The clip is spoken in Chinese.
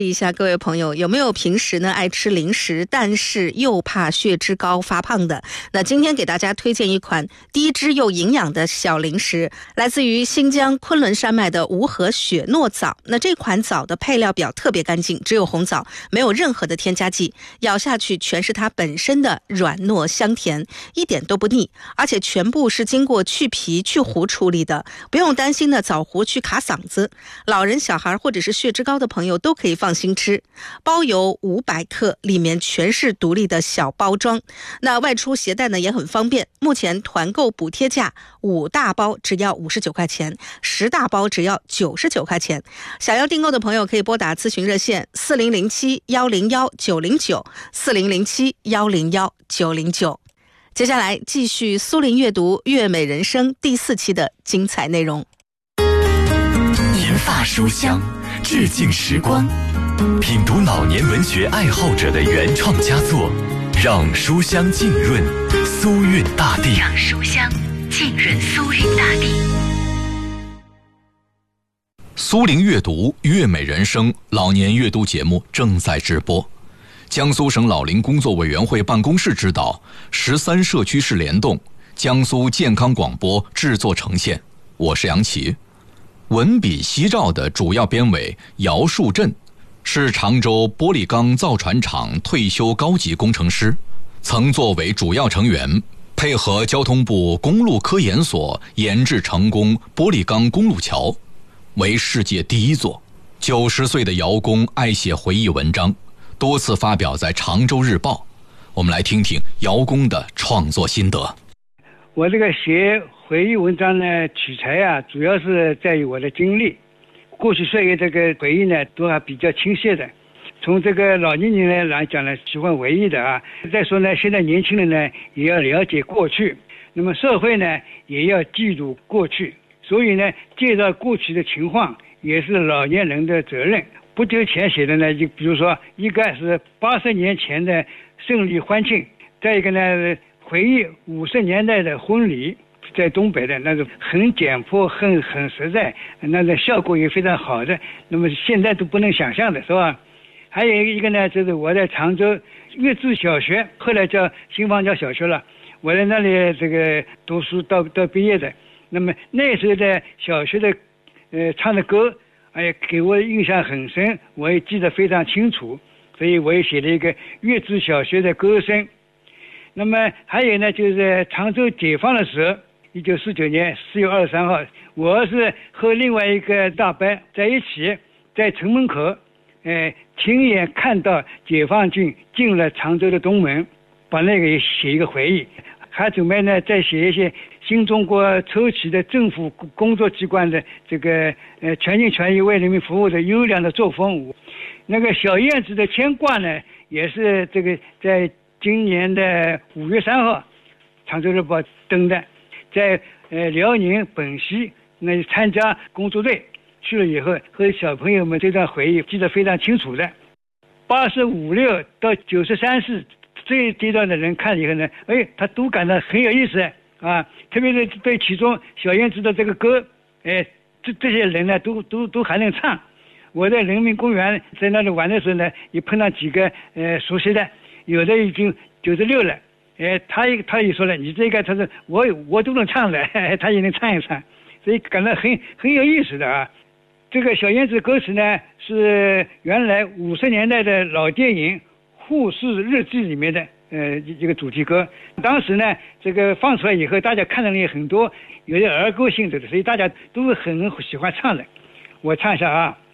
一下各位朋友，有没有平时呢爱吃零食，但是又怕血脂高发胖的？那今天给大家推荐一款低脂又营养的小零食，来自于新疆昆仑山脉的无核雪糯枣。那这款枣的配料表特别干净，只有红枣，没有任何的添加剂，咬下去全是它本身的软糯香甜，一点都不腻，而且全部是经过去皮去核处理的，不用担心的枣核去卡嗓子。老人、小孩或者是血脂高的朋友都可以放心吃。包邮500克，里面全是独立的小包装。那外出携带呢也很方便。目前团购补贴价5大包只要59块钱，10大包只要99块钱。想要订购的朋友可以拨打咨询热线4007-101-909，4007-101-909。接下来继续苏林阅读悦美人生第4期的精彩内容。 银发书香，致敬时光，品读老年文学爱好者的原创佳作，让书香浸润苏韵大地， 让书香浸润苏韵大地。 苏林阅读悦美人生老年阅读节目正在直播，江苏省老龄工作委员会办公室指导，13社区市联动，江苏健康广播制作呈现。我是杨奇。文笔夕照的主要编委姚树振是常州玻璃钢造船厂退休高级工程师，曾作为主要成员，配合交通部公路科研所研制成功玻璃钢公路桥，为世界第一座。90岁的姚工爱写回忆文章，多次发表在常州日报。我们来听听姚工的创作心得。 我这个写回忆文章呢，取材啊，主要是在于我的经历。过去岁月这个回忆呢，都还比较亲切的。从这个老年人来讲呢，喜欢回忆的啊。再说呢，现在年轻人呢，也要了解过去，那么社会呢，也要记录过去。所以呢，介绍过去的情况，也是老年人的责任。不久前写的呢，就比如说，一个是80年前的胜利欢庆，再一个呢，回忆50年代的婚礼，在东北的那个很简朴、很实在，那个效果也非常好的，那么现在都不能想象的，是吧？还有一个呢，就是我在常州粤智小学，后来叫新坊桥小学了，我在那里这个读书到毕业的。那么那时候的小学的唱的歌，给我印象很深，我也记得非常清楚，所以我也写了一个粤智小学的歌声。那么还有呢，就是常州解放的时候，1949年4月23号，我是和另外一个大班在一起，在城门口，亲眼看到解放军进了常州的东门，把那个也写一个回忆。还准备呢，再写一些新中国抽起的政府工作机关的这个全心全意为人民服务的优良的作风。那个小燕子的牵挂呢，也是这个在今年的5月3号，常州日报登的，在辽宁本溪那参加工作队去了以后，和小朋友们这段回忆记得非常清楚的。85、6到93世这一阶段的人看了以后呢，他都感到很有意思啊，特别是对其中小燕子的这个歌，这些人呢都还能唱。我在人民公园在那里玩的时候呢，也碰到几个熟悉的，有的已经96了，他也说了，你这个他说我都能唱了，他也能唱一唱，所以感到很有意思的啊。这个小燕子歌词呢，是原来50年代的老电影《护士日记》里面的一个主题歌。当时呢，这个放出来以后，大家看到了也很多，有点儿歌性质的，所以大家都很喜欢唱的。我唱一下啊。